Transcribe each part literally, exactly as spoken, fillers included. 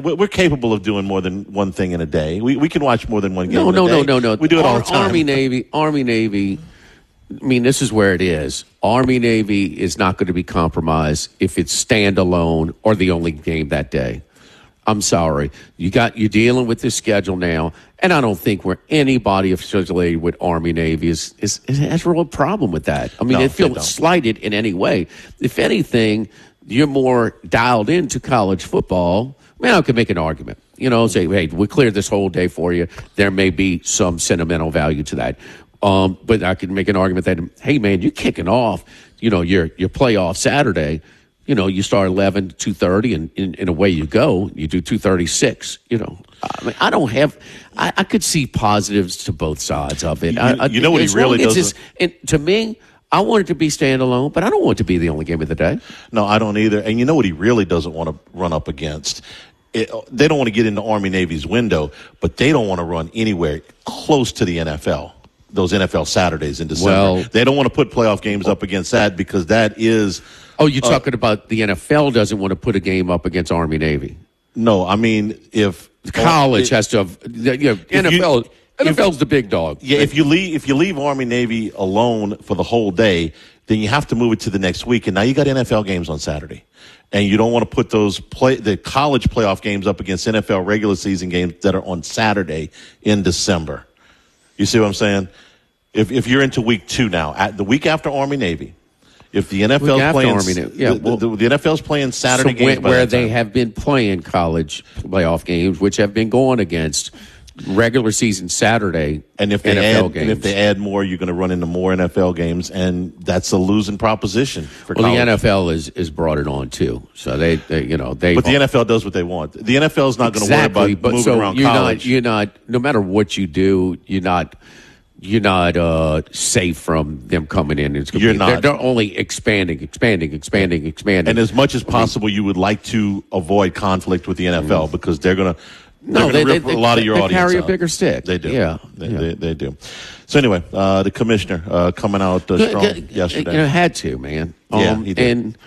we're capable of doing more than one thing in a day. We we can watch more than one game. No, in no, a day. no, no, no. We do it Ar- all the time. Army, Navy, Army, Navy. I mean, this is where it is. Army, Navy is not going to be compromised if it's standalone or the only game that day. I'm sorry. You got, you're dealing with this schedule now, and I don't think where anybody affiliated with Army, Navy is, is, is has a real problem with that. I mean, No, it feels they don't. slighted in any way. If anything, you're more dialed into college football. Man, I could make an argument. You know, say, hey, we cleared this whole day for you. There may be some sentimental value to that. Um, but I could make an argument that, hey, man, you're kicking off, you know, your your playoff Saturday. You know, you start eleven to two thirty, and, and, and away you go. You do two thirty-six, you know. I mean, I don't have – I could see positives to both sides of it. You, I, you know what he really doesn't – and to me, I want it to be standalone, but I don't want it to be the only game of the day. No, I don't either. And you know what he really doesn't want to run up against? It, they don't want to get into Army-Navy's window, but they don't want to run anywhere close to the N F L. Those N F L Saturdays in December. Well, they don't want to put playoff games up against that because that is. Oh, you're uh, talking about the N F L doesn't want to put a game up against Army Navy. No, I mean if college uh, has to have. You know, N F L. You, N F L's the big dog. Yeah, if you leave if you leave Army Navy alone for the whole day, then you have to move it to the next week, and now you got N F L games on Saturday, and you don't want to put those play the college playoff games up against N F L regular season games that are on Saturday in December. You see what I'm saying? If if you're into week two now, at the week after Army Navy, if the N F L's playing, Army Navy, yeah, the, well, the, the N F L's playing Saturday so games when, by where that time. they have been playing college playoff games, which have been going against regular season Saturday and if they N F L add, games. and if they add more, you're going to run into more N F L games, and that's a losing proposition for well, college. the N F L is is brought it on too, so they, they you know they. But the N F L does what they want. The N F L is not exactly, going to worry about but moving so around you're college. Not, you're not. No matter what you do, you're not. You're not uh, safe from them coming in. It's gonna You're be, not. They're, they're only expanding, expanding, expanding, expanding. And as much as possible, you would like to avoid conflict with the N F L because they're going to no, they, they, rip they, a lot of your they audience carry out. a bigger stick. They do. Yeah, they, yeah. They, they do. So anyway, uh, the commissioner uh, coming out uh, strong yesterday. You know, had to, man. Um, Yeah, he did. And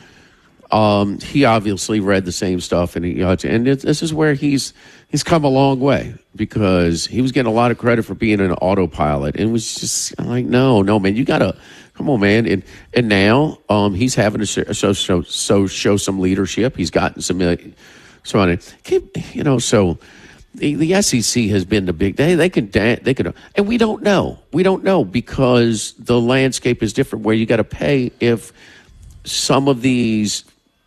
um, he obviously read the same stuff, and he and it, this is where he's he's come a long way because he was getting a lot of credit for being an autopilot, and it was just I'm like, no, no, man, you gotta come on, man. And and now um, he's having to show, show show so show some leadership. He's gotten some uh, some you know so. The, the S E C has been the big. They they can they can, and we don't know. We don't know because the landscape is different. Where you got to pay if some of these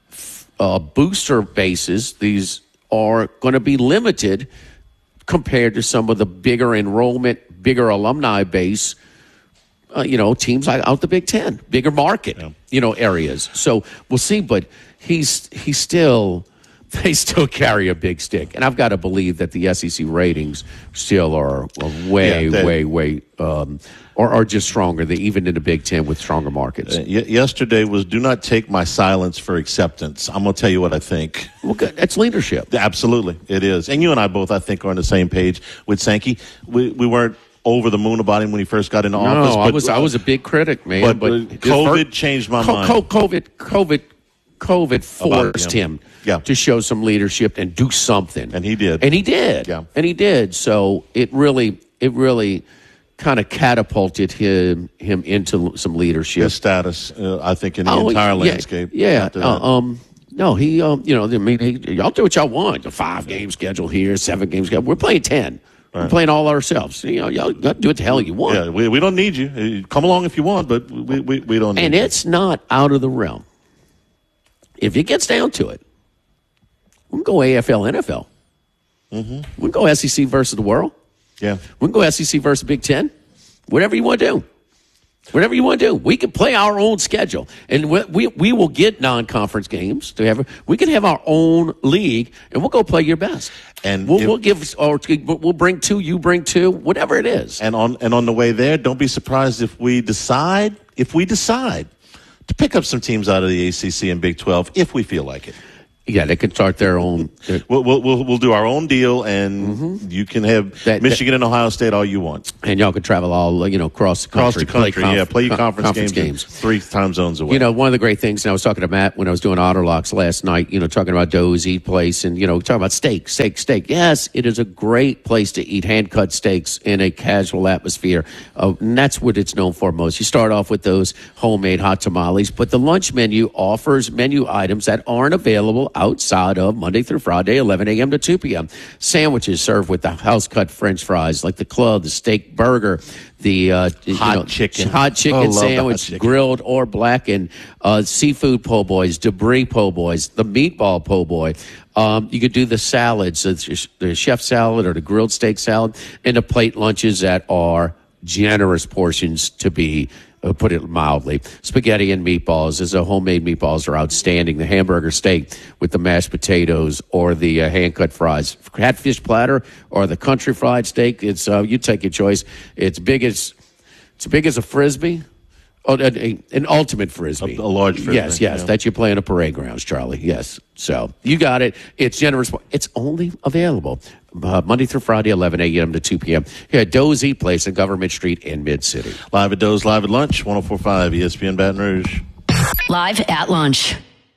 uh, booster bases, these are going to be limited compared to some of the bigger enrollment, bigger alumni base. Uh, you know, teams like out the Big Ten, bigger market, yeah. you know, areas. So we'll see. But he's he's still. They still carry a big stick. And I've got to believe that the S E C ratings still are, are way, yeah, way, way, um, or are just stronger, than even in the Big Ten with stronger markets. Uh, y- yesterday was do not take my silence for acceptance. I'm going to tell you what I think. Well, good. That's leadership. Absolutely, it is. And you and I both, I think, are on the same page with Sankey. We, we weren't over the moon about him when he first got into no, office. No, I but, was I was a big critic, man. But, but but COVID changed my co- mind. Co- COVID, COVID, COVID forced him. Yeah. to show some leadership and do something. And he did. And he did. Yeah. And he did. So it really, it really kind of catapulted him him into some leadership. His status, uh, I think, in the oh, entire yeah, landscape. Yeah. Uh, um. No, he. Um. You know. I mean, he, y'all do what y'all want. A five game schedule here, seven game schedule. We're playing ten. Right. We're playing all ourselves. You know, y'all got to do what the hell you want. Yeah. We we don't need you. Come along if you want, but we we, we don't. Need and you. it's not out of the realm. If it gets down to it. We can go A F L, N F L. Mm-hmm. We can go S E C versus the world. Yeah. We can go S E C versus Big Ten. Whatever you want to do. Whatever you want to do. We can play our own schedule. And we we, we will get non-conference games. To have. We can have our own league, and we'll go play your best. And we'll, if, we'll give, or we'll bring two, you bring two, whatever it is. And on and on the way there, don't be surprised if we decide, if we decide to pick up some teams out of the A C C and Big twelve, if we feel like it. Yeah, they can start their own. Their, we'll, we'll we'll we'll do our own deal, and mm-hmm. you can have that, Michigan that, and Ohio State all you want, and y'all can travel all you know across the country, across the country. Play conf- yeah, play your conference, conference games, games three time zones away. You know, one of the great things, and I was talking to Matt when I was doing Otter Locks last night. You know, talking about Doe's Eat Place, and you know, talking about steak, steak, steak. Yes, it is a great place to eat hand cut steaks in a casual atmosphere, uh, and that's what it's known for most. You start off with those homemade hot tamales, but the lunch menu offers menu items that aren't available outside of Monday through Friday, eleven a.m. to two p.m. Sandwiches served with the house-cut French fries, like the club, the steak burger, the uh, hot you know, chicken, hot chicken oh, sandwich, hot chicken. grilled or blackened, uh, seafood po' boys, debris po' boys, the meatball po' boy. Um, you could do the salads, the chef salad or the grilled steak salad, and the plate lunches that are generous portions to be. Uh, put it mildly. Spaghetti and meatballs. As a homemade meatballs are outstanding. The hamburger steak with the mashed potatoes or the uh, hand-cut fries. Catfish platter or the country fried steak. It's uh, you take your choice. It's big as it's big as a frisbee. Oh, a, a, an ultimate frisbee. A, a large frisbee. Yes, yes. Yeah. That you play in a parade grounds, Charlie. Yes. So you got it. It's generous. It's only available uh, Monday through Friday, eleven a.m. to two p.m. here at Doe's Eat Place on Government Street in Mid-City. Live at Doe's, live at lunch, one oh four point five E S P N Baton Rouge. Live at lunch.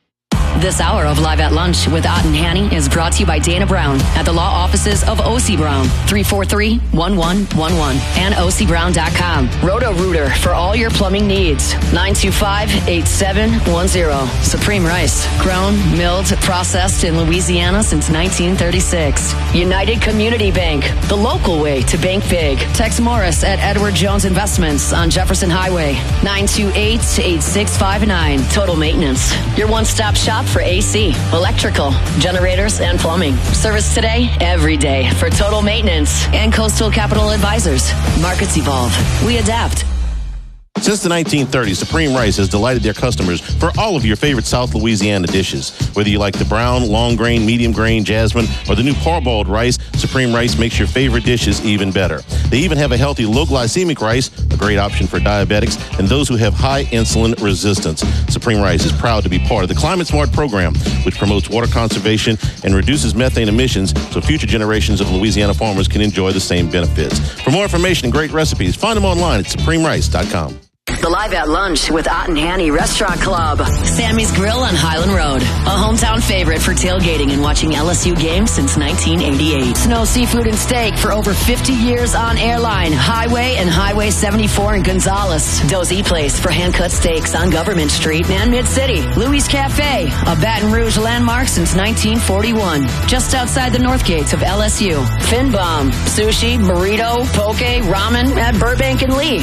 This hour of Live at Lunch with Ott and Hanny is brought to you by Dana Brown at the law offices of O C Brown, three four three, one one one one, and O C Brown dot com. Roto-Rooter for all your plumbing needs, nine two five, eight seven one zero. Supreme Rice, grown, milled, processed in Louisiana since nineteen thirty-six. United Community Bank, the local way to bank big. Tex Morris at Edward Jones Investments on Jefferson Highway, nine two eight, eight six five nine. Total Maintenance, your one-stop shop for A C, electrical, generators, and plumbing. Service today, every day for Total Maintenance and Coastal Capital Advisors. Markets evolve. We adapt. Since the nineteen thirties, Supreme Rice has delighted their customers for all of your favorite South Louisiana dishes. Whether you like the brown, long grain, medium grain, jasmine, or the new parboiled rice, Supreme Rice makes your favorite dishes even better. They even have a healthy low glycemic rice, a great option for diabetics and those who have high insulin resistance. Supreme Rice is proud to be part of the Climate Smart program, which promotes water conservation and reduces methane emissions so future generations of Louisiana farmers can enjoy the same benefits. For more information and great recipes, find them online at supreme rice dot com. The Live at Lunch with Ott and Hanny Restaurant Club. Sammy's Grill on Highland Road. A hometown favorite for tailgating and watching L S U games since nineteen eighty-eight. Snow Seafood and Steak for over fifty years on Airline, Highway, and Highway seventy-four in Gonzales. Doe's Eat Place for hand-cut steaks on Government Street and Mid-City. Louis Cafe, a Baton Rouge landmark since nineteen forty-one. Just outside the north gates of L S U. Finbom, sushi, burrito, poke, ramen at Burbank and Lee.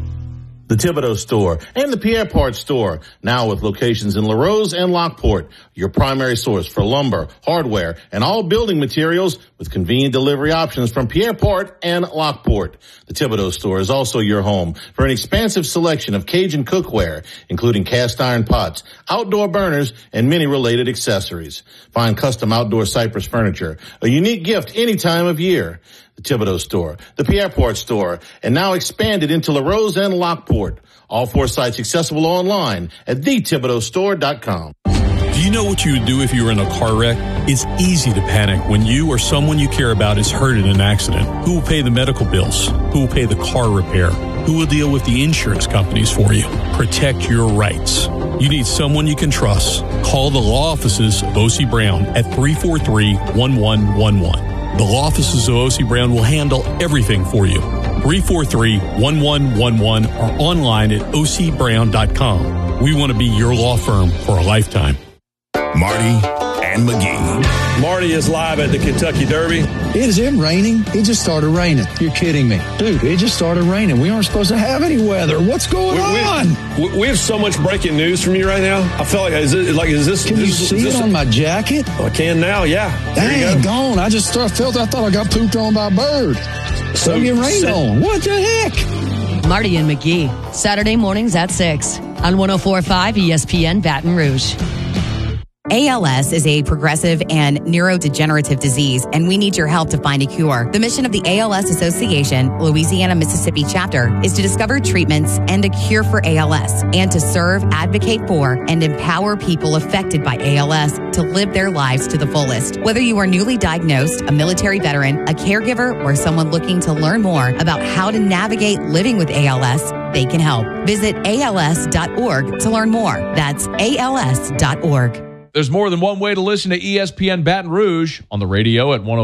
The Thibodeau Store and the Pierre Part Store, now with locations in LaRose and Lockport, your primary source for lumber, hardware, and all building materials with convenient delivery options from Pierre Part and Lockport. The Thibodeau Store is also your home for an expansive selection of Cajun cookware, including cast iron pots, outdoor burners, and many related accessories. Find custom outdoor cypress furniture, a unique gift any time of year. The Thibodeau Store, the Pierre Part Store, and now expanded into LaRose and Lockport. All four sites accessible online at the thibodeau store dot com. Do you know what you would do if you were in a car wreck? It's easy to panic when you or someone you care about is hurt in an accident. Who will pay the medical bills? Who will pay the car repair? Who will deal with the insurance companies for you? Protect your rights. You need someone you can trust. Call the law offices of O C Brown at three four three, one one one one. The law offices of O C Brown will handle everything for you. three four three, one one one one or online at O C Brown dot com. We want to be your law firm for a lifetime. Marty and McGee. Marty is live at the Kentucky Derby. Is it raining? It just started raining. You're kidding me. Dude, it just started raining. We aren't supposed to have any weather. What's going we, on? We, we have so much breaking news from you right now. I feel like, is it, like, is this... Can this, you see is this it on a, my jacket? I can now, yeah. Dang, gone. I just started, felt, I thought I got pooped on by a bird. So get rained so, on. What the heck? Marty and McGee, Saturday mornings at six on one oh four point five E S P N Baton Rouge. A L S is a progressive and neurodegenerative disease, and we need your help to find a cure. The mission of the A L S Association, Louisiana-Mississippi chapter, is to discover treatments and a cure for A L S, and to serve, advocate for, and empower people affected by A L S to live their lives to the fullest. Whether you are newly diagnosed, a military veteran, a caregiver, or someone looking to learn more about how to navigate living with A L S, they can help. Visit A L S dot org to learn more. That's A L S dot org. There's more than one way to listen to E S P N Baton Rouge on the radio at one oh